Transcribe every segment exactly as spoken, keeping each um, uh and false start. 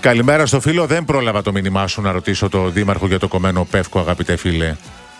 Καλημέρα στο φίλο. Δεν πρόλαβα το μήνυμά σου να ρωτήσω το δήμαρχο για το κομμένο Πεύκο, αγαπητέ φίλε.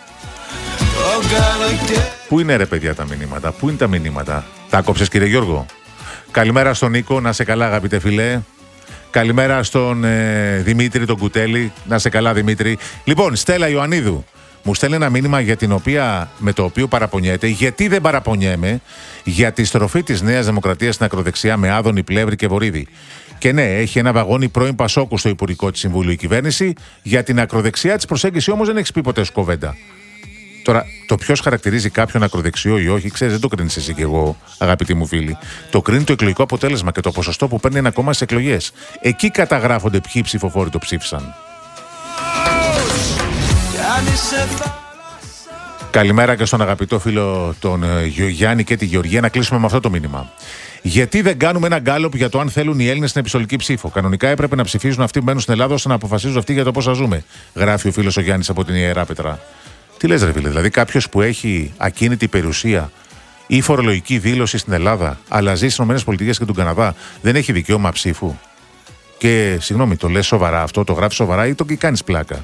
Πού είναι ρε παιδιά τα μηνύματα, πού είναι τα μηνύματα. Τα άκοψες κύριε Γιώργο? Καλημέρα στον Νίκο, να σε καλά αγαπητέ φίλε. Καλημέρα στον ε, Δημήτρη τον Κουτέλη, να σε καλά Δημήτρη. Λοιπόν, Στέλλα Ιωαννίδου μου στέλνει ένα μήνυμα για την οποία, με το οποίο παραπονιέται. Γιατί δεν παραπονιέμαι για τη στροφή της Νέας Δημοκρατίας στην ακροδεξιά με Άδωνη, Πλεύρη και Βορίδη. Και ναι, έχει ένα βαγόνι πρώην Πασόκου στο Υπουργικό της Συμβουλίου η κυβέρνηση. Για την ακροδεξιά της προσέγγιση όμως δεν έχει πει ποτέ σκοβέντα. Τώρα, το ποιος χαρακτηρίζει κάποιον ακροδεξιό ή όχι, ξέρεις, δεν το κρίνεις εσύ και εγώ, αγαπητοί μου φίλοι. Το κρίνει το εκλογικό αποτέλεσμα και το ποσοστό που παίρνει ένα κόμμα στις εκλογές. Εκεί καταγράφονται ποιοι ψηφοφόροι το ψήφισαν. Καλημέρα και στον αγαπητό φίλο τον Γιάννη και τη Γεωργία. Να κλείσουμε με αυτό το μήνυμα. Γιατί δεν κάνουμε ένα γκάλωπ για το αν θέλουν οι Έλληνες στην επιστολική ψήφο? Κανονικά έπρεπε να ψηφίζουν αυτοί που μένουν στην Ελλάδα ώστε να αποφασίζουν αυτοί για το πώς θα ζούμε. Γράφει ο φίλος ο Γιάννης από την Ιερά Πετρά. Τι λες ρε φίλε, δηλαδή κάποιος που έχει ακίνητη περιουσία ή φορολογική δήλωση στην Ελλάδα, αλλά ζει στις ΗΠΑ και τον Καναδά, δεν έχει δικαίωμα ψήφου? Και συγγνώμη, το λες σοβαρά αυτό, το γράφεις σοβαρά ή το κάνεις πλάκα?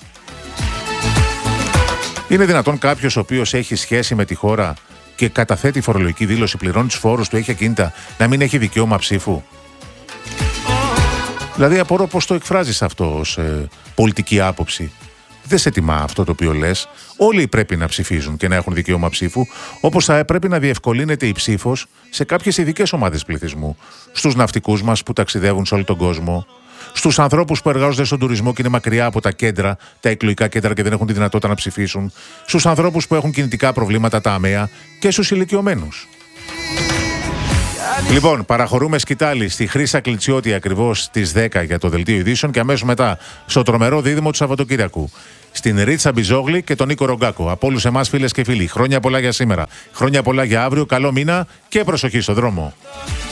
Είναι δυνατόν κάποιος ο οποίος έχει σχέση με τη χώρα και καταθέτει φορολογική δήλωση, πληρώνει τους φόρους του, έχει ακίνητα, να μην έχει δικαίωμα ψήφου? Δηλαδή απορώ πώς το εκφράζεις αυτό ως ε, πολιτική άποψη. Δεν σε τιμά αυτό το οποίο λες. Όλοι πρέπει να ψηφίζουν και να έχουν δικαίωμα ψήφου, όπως θα πρέπει να διευκολύνεται η ψήφος σε κάποιες ειδικές ομάδες πληθυσμού. Στους ναυτικούς μας που ταξιδεύουν σε όλο τον κόσμο, στους ανθρώπους που εργάζονται στον τουρισμό και είναι μακριά από τα κέντρα, τα εκλογικά κέντρα και δεν έχουν τη δυνατότητα να ψηφίσουν, στους ανθρώπους που έχουν κινητικά προβλήματα, τα αμαία, και στους ηλικιωμένους. Λοιπόν, παραχωρούμε σκητάλη στη Χρύσα Κλιτσιώτη ακριβώς στις δέκα για το Δελτίο Ειδήσεων και αμέσως μετά στο τρομερό δίδυμο του Σαββατοκύριακου. Στην Ρίτσα Μπιζόγλη και τον Νίκο Ρογκάκο. Από όλους εμάς, φίλες και φίλοι, χρόνια πολλά για σήμερα. Χρόνια πολλά για αύριο, καλό μήνα και προσοχή στο δρόμο.